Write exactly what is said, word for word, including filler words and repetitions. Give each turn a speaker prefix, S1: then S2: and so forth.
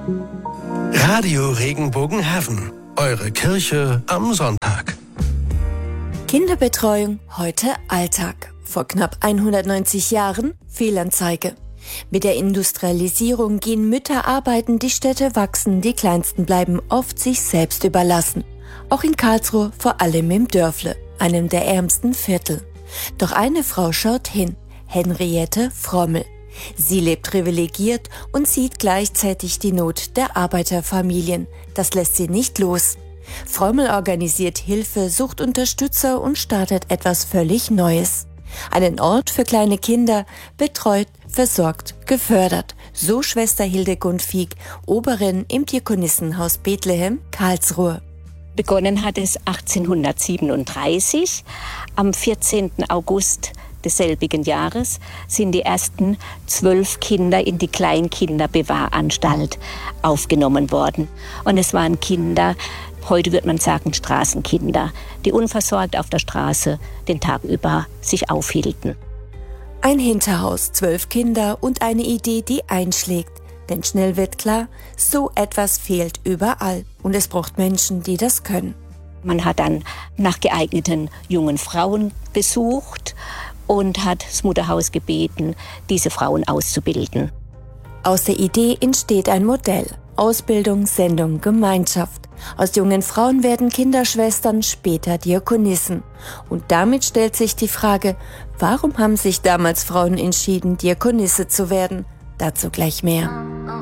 S1: Radio Regenbogen-Heaven, eure Kirche am Sonntag.
S2: Kinderbetreuung heute Alltag. Vor knapp hundertneunzig Jahren Fehlanzeige. Mit der Industrialisierung gehen Mütter arbeiten, die Städte wachsen, die Kleinsten bleiben oft sich selbst überlassen. Auch in Karlsruhe, vor allem im Dörfle, einem der ärmsten Viertel. Doch eine Frau schaut hin, Henriette Frommel. Sie lebt privilegiert und sieht gleichzeitig die Not der Arbeiterfamilien. Das lässt sie nicht los. Frommel organisiert Hilfe, sucht Unterstützer und startet etwas völlig Neues. Einen Ort für kleine Kinder, betreut, versorgt, gefördert. So Schwester Hildegund Fieck, Oberin im Diakonissenhaus Bethlehem, Karlsruhe.
S3: Begonnen hat es achtzehnhundertsiebenunddreißig. Am vierzehnten August desselbigen Jahres sind die ersten zwölf Kinder in die Kleinkinderbewahranstalt aufgenommen worden. Und es waren Kinder, heute würde man sagen Straßenkinder, die unversorgt auf der Straße den Tag über sich aufhielten.
S2: Ein Hinterhaus, zwölf Kinder und eine Idee, die einschlägt. Denn schnell wird klar, so etwas fehlt überall. Und es braucht Menschen, die das können.
S3: Man hat dann nach geeigneten jungen Frauen gesucht und hat das Mutterhaus gebeten, diese Frauen auszubilden.
S2: Aus der Idee entsteht ein Modell. Ausbildung, Sendung, Gemeinschaft. Aus jungen Frauen werden Kinderschwestern, später Diakonissen. Und damit stellt sich die Frage, warum haben sich damals Frauen entschieden, Diakonisse zu werden? Dazu gleich mehr.